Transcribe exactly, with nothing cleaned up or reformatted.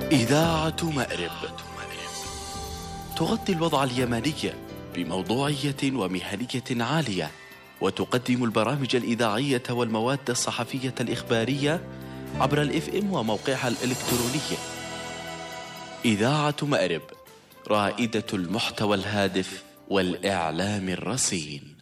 إذاعة مأرب تغطي الوضع اليمني بموضوعية ومهنية عالية، وتقدم البرامج الإذاعية والمواد الصحفية الإخبارية عبر الإف إم وموقعها الإلكتروني. إذاعة مأرب، رائدة المحتوى الهادف والإعلام الرصين.